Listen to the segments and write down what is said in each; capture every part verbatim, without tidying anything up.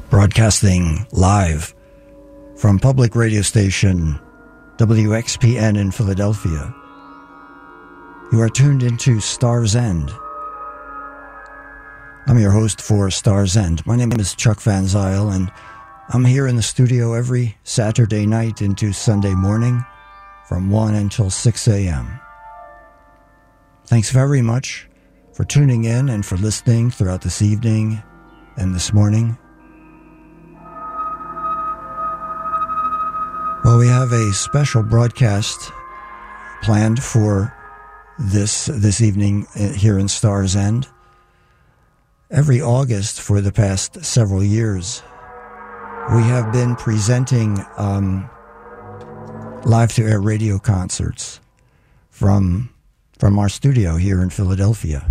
Broadcasting live from public radio station W X P N in Philadelphia. You are tuned into Star's End. I'm your host for Star's End. My name is Chuck Van Zyl, and I'm here in the studio every Saturday night into Sunday morning from one until six a.m. Thanks very much for tuning in and for listening throughout this evening and this morning. Well, we have a special broadcast planned for this this evening here in Star's End. Every August for the past several years, we have been presenting um, live-to-air radio concerts from from our studio here in Philadelphia.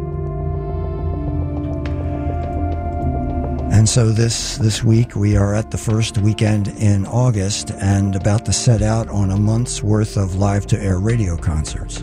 And so this, this week we are at the first weekend in August and about to set out on a month's worth of live-to-air radio concerts.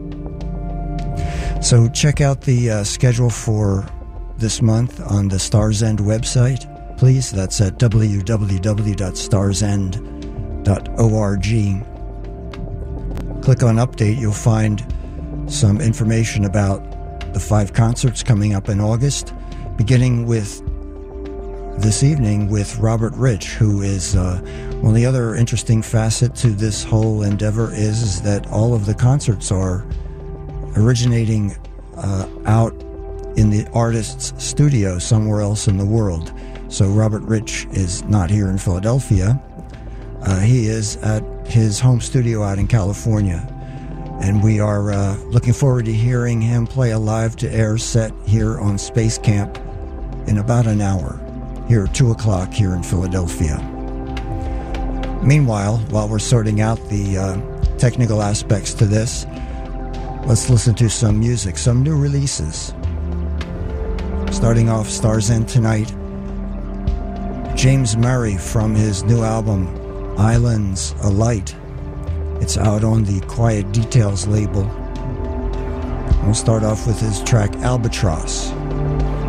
So check out the uh, schedule for this month on the Star's End website, please. That's at w w w dot stars end dot org. Click on Update. You'll find some information about the five concerts coming up in August, beginning with this evening with Robert Rich, who is uh, well, the other interesting facet to this whole endeavor is, is that all of the concerts are originating uh, out in the artist's studio somewhere else in the world. So Robert Rich is not here in Philadelphia. Uh, he is at his home studio out in California. And we are uh, looking forward to hearing him play a live-to-air set here on Space Camp in about an hour, here at two o'clock here in Philadelphia. Meanwhile, while we're sorting out the uh, technical aspects to this, let's listen to some music, some new releases. Starting off Star's End tonight, James Murray from his new album, Islands Alight. It's out on the Quiet Details label. We'll start off with his track, Albatross.